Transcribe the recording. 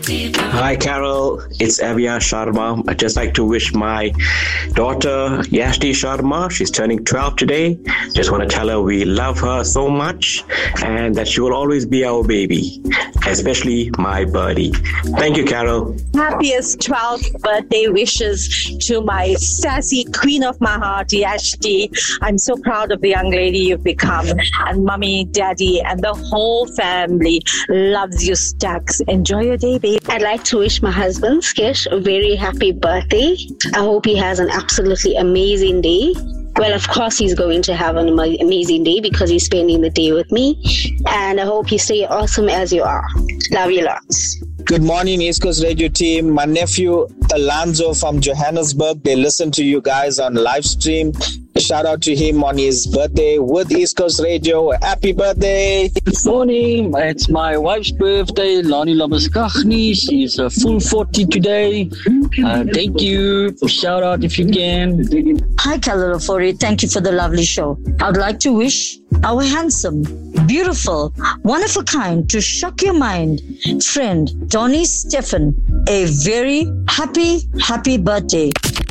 Hi, Carol. It's Avia Sharma. I'd just like to wish my daughter, Yashti Sharma, she's turning 12 today. Just want to tell her we love her so much and that she will always be our baby, especially my birdie. Thank you, Carol. Happiest 12th birthday wishes to my sassy queen of my heart, Yashti. I'm so proud of the young lady you've become. And mommy, daddy, and the whole family loves you stacks. Enjoy your day, babe. I'd like to wish my husband, Skesh, a very happy birthday. I hope he has an absolutely amazing day. Well, of course, he's going to have an amazing day because he's spending the day with me. And I hope you stay awesome as you are. Love you lots. Good morning, East Coast Radio team. My nephew, Alonzo from Johannesburg, they listen to you guys on live stream. Shout out to him on his birthday with East Coast Radio. Happy birthday. Good morning. It's my wife's birthday, Lani Labaskachni. She's a full 40 today. Thank you. Shout out if you can. Hi, Kalorofori. Thank you for the lovely show. I'd like to wish our handsome, beautiful, one of a kind, to shock your mind, friend Donnie Stephen, a very happy birthday.